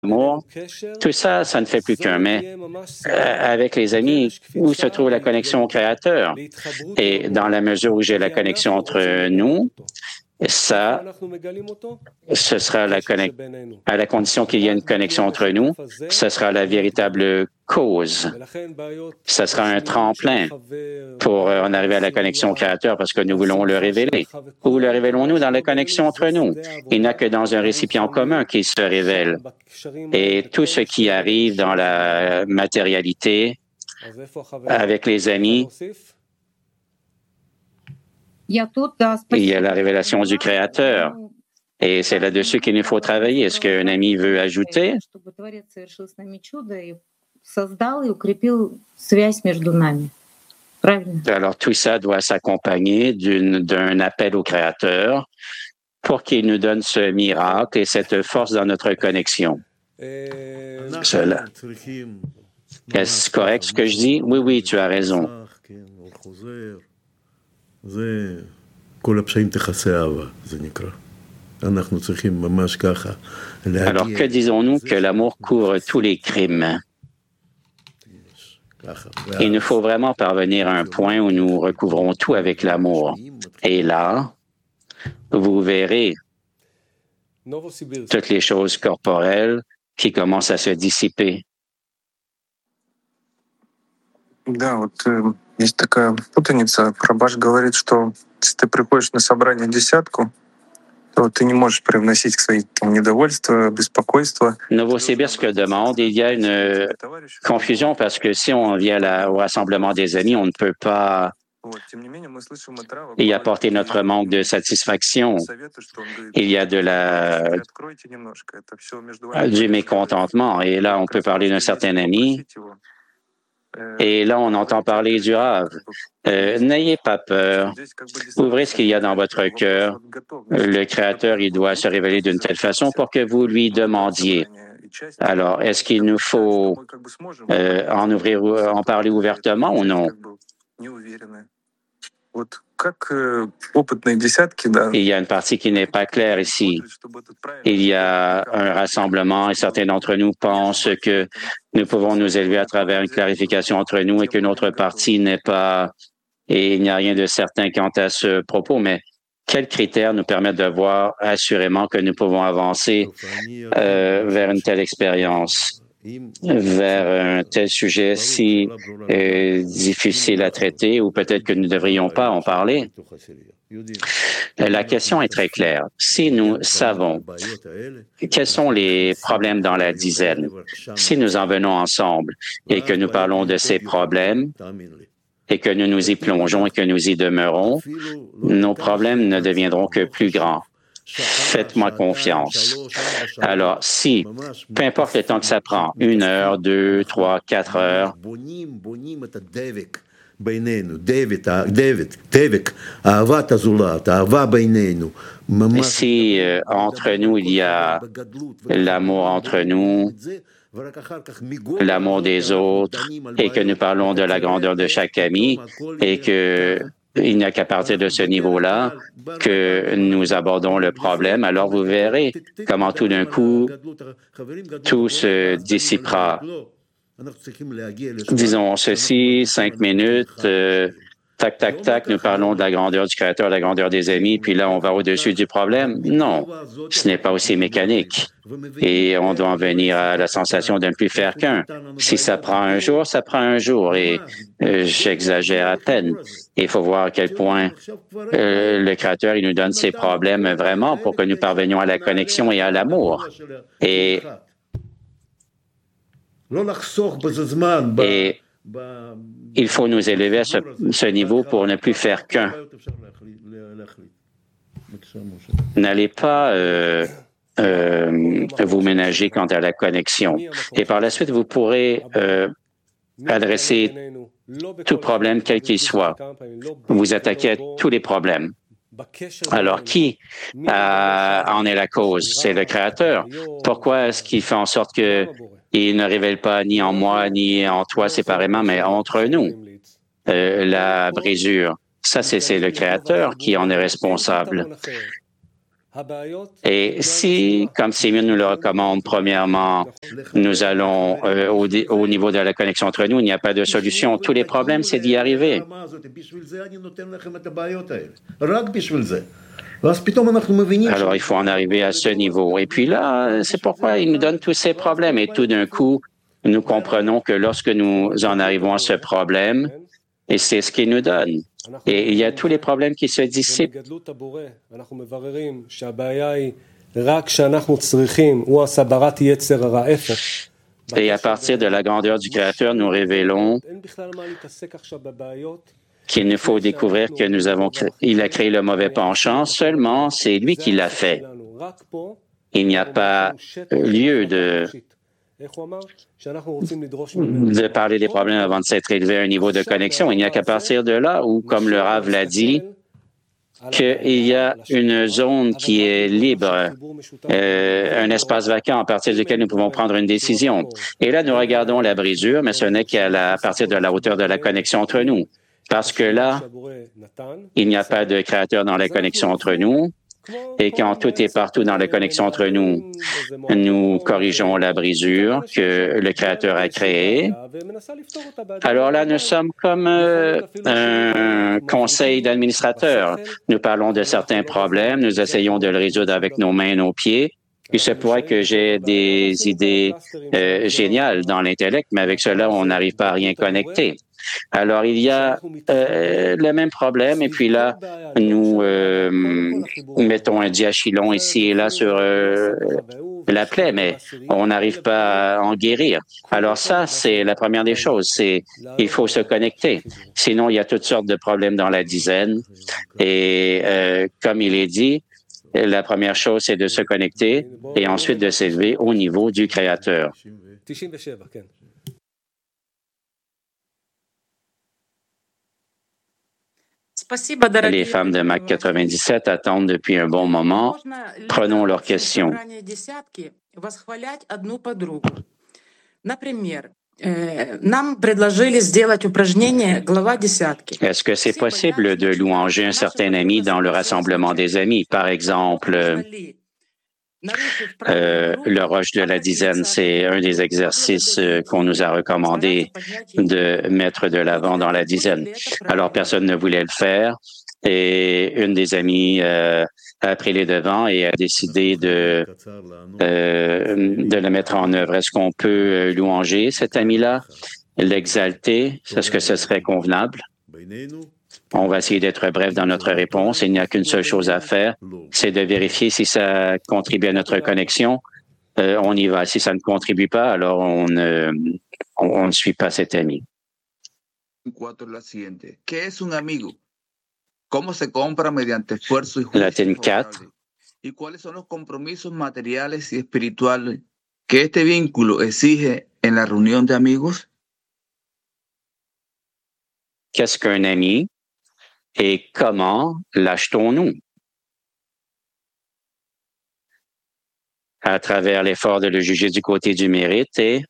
l'amour, tout ça, ça ne fait plus qu'un. Mais avec les amis, où se trouve la connexion au Créateur? Et dans la mesure où j'ai la connexion entre nous, ça, ce sera à la condition qu'il y ait une connexion entre nous, ce sera la véritable cause. Ce sera un tremplin pour en arriver à la connexion au Créateur parce que nous voulons le révéler. Où le révélons-nous? Dans la connexion entre nous. Il n'y a que dans un récipient commun qu'il se révèle. Et tout ce qui arrive dans la matérialité, avec les amis, il y a la révélation du Créateur. Et c'est là-dessus qu'il nous faut travailler. Est-ce qu'un ami veut ajouter? Alors, tout ça doit s'accompagner d'un appel au Créateur pour qu'il nous donne ce miracle et cette force dans notre connexion. Cela. Est-ce correct ce que je dis? Oui, oui, tu as raison. Alors, que disons-nous? Que l'amour couvre tous les crimes. Il nous faut vraiment parvenir à un point où nous recouvrons tout avec l'amour. Et là, vous verrez toutes les choses corporelles qui commencent à se dissiper. Да, вот есть такая путаница. Рабаш говорит, что если ты приходишь на собрание десятку, то ты не можешь привносить свои недовольства, беспокойства. Novosibirsk demande, il y a une confusion parce que si on vient au rassemblement des amis, on ne peut pas y apporter notre manque de satisfaction. Il y a du mécontentement. Et là, on peut parler d'un certain ami. Et là, on entend parler du Rav. N'ayez pas peur. Ouvrez ce qu'il y a dans votre cœur. Le Créateur, il doit se révéler d'une telle façon pour que vous lui demandiez. Alors, est-ce qu'il nous faut en parler ouvertement ou non? Il y a une partie qui n'est pas claire ici. Il y a un rassemblement et certains d'entre nous pensent que nous pouvons nous élever à travers une clarification entre nous et qu'une autre partie n'est pas... Et il n'y a rien de certain quant à ce propos, mais quels critères nous permettent de voir assurément que nous pouvons avancer vers une telle expérience? Vers un tel sujet si difficile à traiter ou peut-être que nous ne devrions pas en parler? La question est très claire. Si nous savons quels sont les problèmes dans la dizaine, si nous en venons ensemble et que nous parlons de ces problèmes et que nous nous y plongeons et que nous y demeurons, nos problèmes ne deviendront que plus grands. Faites-moi confiance. Alors, si, peu importe le temps que ça prend, 1 heure, 2, 3, 4 heures, et si entre nous, il y a l'amour entre nous, l'amour des autres, et que nous parlons de la grandeur de chaque ami, et que il n'y a qu'à partir de ce niveau-là que nous abordons le problème. Alors vous verrez comment tout d'un coup, tout se dissipera. Disons ceci, 5 minutes, tac, tac, tac, nous parlons de la grandeur du Créateur, de la grandeur des amis, puis là, on va au-dessus du problème. Non, ce n'est pas aussi mécanique. Et on doit en venir à la sensation de ne plus faire qu'un. Si ça prend un jour, ça prend un jour. Et j'exagère à peine. Il faut voir à quel point le Créateur, il nous donne ses problèmes vraiment pour que nous parvenions à la connexion et à l'amour. Et il faut nous élever à ce niveau pour ne plus faire qu'un. N'allez pas vous ménager quant à la connexion. Et par la suite, vous pourrez adresser tout problème, quel qu'il soit. Vous attaquez à tous les problèmes. Alors, qui en est la cause? C'est le Créateur. Pourquoi est-ce qu'il fait en sorte qu'il ne révèle pas ni en moi, ni en toi séparément, mais entre nous, la brisure? Ça, c'est le Créateur qui en est responsable. Et si, comme Simeon nous le recommande, premièrement, nous allons au niveau de la connexion entre nous, il n'y a pas de solution. Tous les problèmes, c'est d'y arriver. Alors, il faut en arriver à ce niveau. Et puis là, c'est pourquoi il nous donne tous ces problèmes. Et tout d'un coup, nous comprenons que lorsque nous en arrivons à ce problème, et c'est ce qu'il nous donne. Et il y a tous les problèmes qui se dissipent. Et à partir de la grandeur du Créateur, nous révélons qu'il nous faut découvrir que il a créé le mauvais penchant, seulement c'est lui qui l'a fait. Il n'y a pas lieu de parler des problèmes avant de s'être élevé à un niveau de connexion. Il n'y a qu'à partir de là où, comme le Rav l'a dit, qu'il y a une zone qui est libre, un espace vacant à partir duquel nous pouvons prendre une décision. Et là, nous regardons la brisure, mais ce n'est qu'à partir de la hauteur de la connexion entre nous. Parce que là, il n'y a pas de créateur dans la connexion entre nous. Et quand tout est partout dans la connexion entre nous, nous corrigeons la brisure que le Créateur a créée. Alors là, nous sommes comme un conseil d'administrateur. Nous parlons de certains problèmes, nous essayons de le résoudre avec nos mains et nos pieds. Il se pourrait que j'ai des idées géniales dans l'intellect, mais avec cela, on n'arrive pas à rien connecter. Alors, il y a le même problème, et puis là, nous mettons un diachylon ici et là sur la plaie, mais on n'arrive pas à en guérir. Alors ça, c'est la première des choses, il faut se connecter. Sinon, il y a toutes sortes de problèmes dans la dizaine, et comme il est dit, la première chose, c'est de se connecter et ensuite de s'élever au niveau du Créateur. Les femmes de MAC 97 attendent depuis un bon moment. Prenons leurs questions. Est-ce que c'est possible de louanger un certain ami dans le rassemblement des amis? Par exemple, le rush de la dizaine, c'est un des exercices qu'on nous a recommandé de mettre de l'avant dans la dizaine. Alors, personne ne voulait le faire et une des amies a pris les devants et a décidé de le mettre en œuvre. Est-ce qu'on peut louanger cet ami-là, l'exalter? Est-ce que ce serait convenable? On va essayer d'être bref dans notre réponse. Il n'y a qu'une seule chose à faire, c'est de vérifier si ça contribue à notre connexion. On y va. Si ça ne contribue pas, alors on ne suit pas cet ami. Latine 4. ¿Y cuáles son los compromisos materiales y espirituales que este vínculo exige en la reunión de amigos? Qu'est-ce qu'un ami et comment l'achetons-nous? À travers l'effort de le juger du côté du mérite et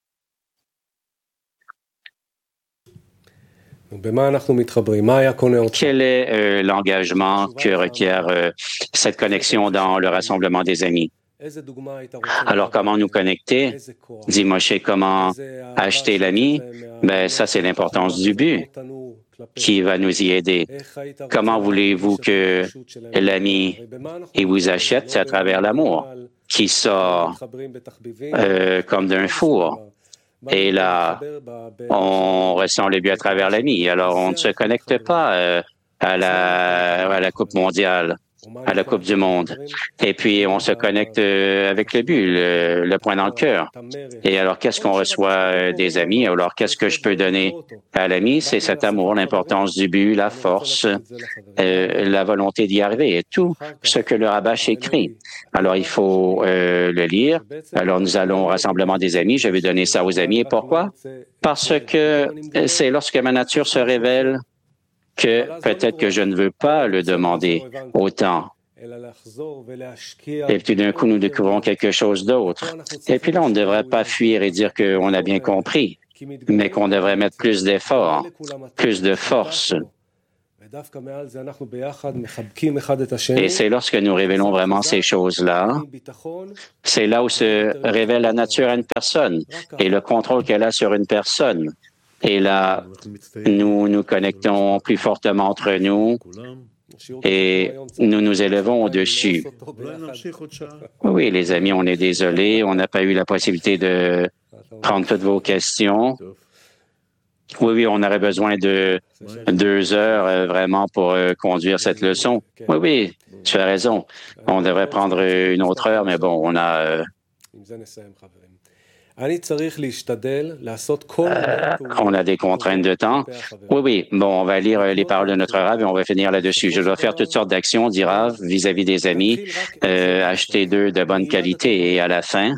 quel est l'engagement que requiert cette connexion dans le rassemblement des amis? Alors, comment nous connecter? Dit Moshe, comment acheter l'ami? Ben, ça, c'est l'importance du but qui va nous y aider. Comment voulez-vous que l'ami vous achète? C'est à travers l'amour qui sort comme d'un four. Et là, on ressent le but à travers l'ami. Alors, on ne se connecte pas à la Coupe mondiale, à la Coupe du monde. Et puis, on se connecte avec le but, le point dans le cœur. Et alors, qu'est-ce qu'on reçoit des amis? Alors, qu'est-ce que je peux donner à l'ami? C'est cet amour, l'importance du but, la force, la volonté d'y arriver et tout ce que le Rabash écrit. Alors, il faut le lire. Alors, nous allons au rassemblement des amis. Je vais donner ça aux amis. Et pourquoi? Parce que c'est lorsque ma nature se révèle que peut-être que je ne veux pas le demander autant. Et puis d'un coup, nous découvrons quelque chose d'autre. Et puis là, on ne devrait pas fuir et dire qu'on a bien compris, mais qu'on devrait mettre plus d'efforts, plus de force. Et c'est lorsque nous révélons vraiment ces choses-là, c'est là où se révèle la nature à une personne et le contrôle qu'elle a sur une personne. Et là, nous nous connectons plus fortement entre nous et nous nous élevons au-dessus. Oui, les amis, on est désolés, on n'a pas eu la possibilité de prendre toutes vos questions. Oui, on aurait besoin de 2 heures vraiment pour conduire cette leçon. Oui, tu as raison. On devrait prendre une autre heure, mais bon, on a... on a des contraintes de temps. Oui. Bon, on va lire les paroles de notre Rav et on va finir là-dessus. Je dois faire toutes sortes d'actions, dit Rav, vis-à-vis des amis, acheter d'eux de bonne qualité et à la fin,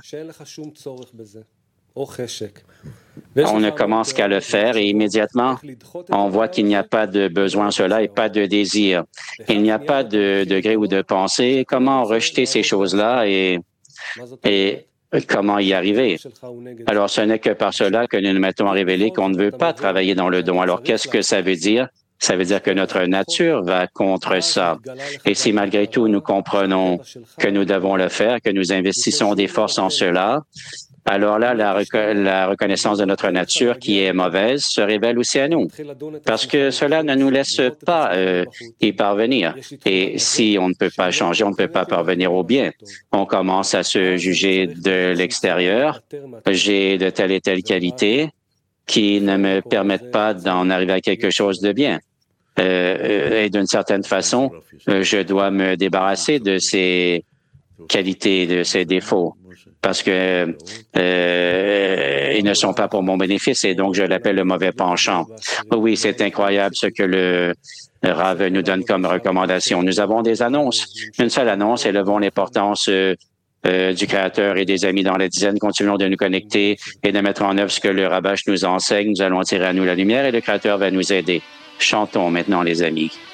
on ne commence qu'à le faire et immédiatement, on voit qu'il n'y a pas de besoin en cela et pas de désir. Il n'y a pas de degré ou de pensée. Comment rejeter ces choses-là et comment y arriver? Alors, ce n'est que par cela que nous nous mettons à révéler qu'on ne veut pas travailler dans le don. Alors, qu'est-ce que ça veut dire? Ça veut dire que notre nature va contre ça. Et si malgré tout, nous comprenons que nous devons le faire, que nous investissons des forces en cela, alors là, la reconnaissance de notre nature qui est mauvaise se révèle aussi à nous, parce que cela ne nous laisse pas y parvenir. Et si on ne peut pas changer, on ne peut pas parvenir au bien. On commence à se juger de l'extérieur. J'ai de telle et telle qualité qui ne me permettent pas d'en arriver à quelque chose de bien. Et d'une certaine façon, je dois me débarrasser de ces qualités, de ces défauts, parce que ils ne sont pas pour mon bénéfice et donc je l'appelle le mauvais penchant. Oui, c'est incroyable ce que le Rav nous donne comme recommandation. Nous avons des annonces. Une seule annonce, élevons l'importance du Créateur et des amis dans la dizaine. Continuons de nous connecter et de mettre en œuvre ce que le Rabbach nous enseigne. Nous allons attirer à nous la lumière et le Créateur va nous aider. Chantons maintenant, les amis.